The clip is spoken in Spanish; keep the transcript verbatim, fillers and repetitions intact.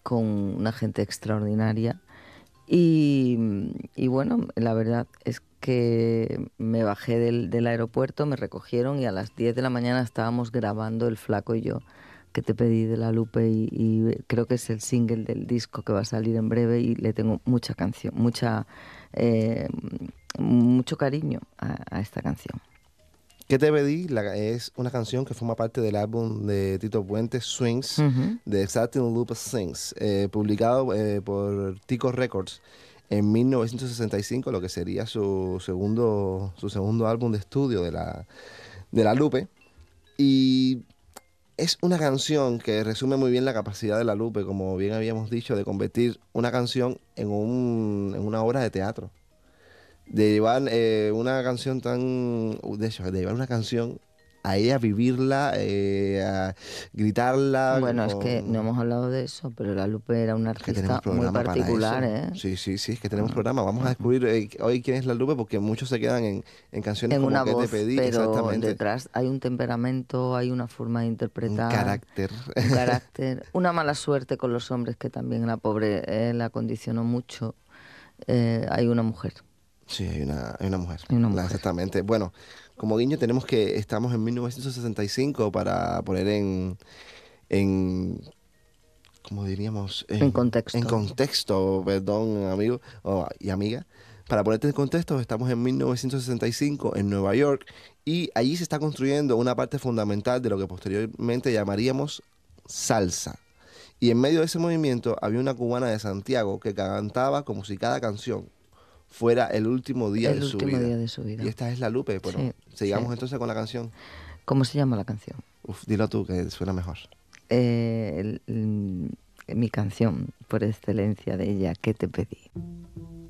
con una gente extraordinaria. Y, y bueno, la verdad es que me bajé del, del aeropuerto, me recogieron y a las diez de la mañana estábamos grabando El Flaco y yo, que te pedí, de La Lupe, y, y creo que es el single del disco que va a salir en breve y le tengo mucha canción, mucha, eh, mucho cariño a, a esta canción. ¿Qué te pedí? La- es una canción que forma parte del álbum de Tito Puente, Swings, Uh-huh. de Exacting Loop Sings, eh, publicado eh, por Tico Records en mil novecientos sesenta y cinco, lo que sería su segundo, su segundo álbum de estudio de la, de la Lupe. Y es una canción que resume muy bien la capacidad de la Lupe, como bien habíamos dicho, de convertir una canción en, un, en una obra de teatro. De llevar eh, una canción tan... De hecho, de llevar una canción a ella, vivirla, eh, a gritarla, Bueno, es que no con... hemos hablado de eso, pero La Lupe era una Es que tenemos artista muy programa para particular, eso. ¿eh? Sí, sí, sí, es que tenemos Ah, programa. Vamos a ah, ah. descubrir eh, hoy quién es la Lupe, porque muchos se quedan en, en canciones En como una ¿Qué te voz, pedí? pero Exactamente. detrás hay un temperamento, hay una forma de Un interpretar, carácter. un carácter, una mala suerte con los hombres que también la pobre eh, la condicionó mucho. Eh, hay una mujer, Sí, hay una, hay una mujer. hay una La- mujer. exactamente. Bueno, como guiño tenemos que estamos en mil novecientos sesenta y cinco para poner en, en como diríamos, En en, en contexto. contexto, perdón, amigo o- y amiga. Para ponerte en contexto, estamos en mil novecientos sesenta y cinco en Nueva York y allí se está construyendo una parte fundamental de lo que posteriormente llamaríamos salsa. Y en medio de ese movimiento había una cubana de Santiago que cantaba como si cada canción fuera el último día de El su último vida. día de su Y vida. esta es la Lupe. Bueno, Sí, sí. sigamos entonces con la canción. ¿Cómo se llama la canción? Uf, dilo tú, que suena mejor. Eh, el- el- mi canción por excelencia de ella, ¿Qué te pedí?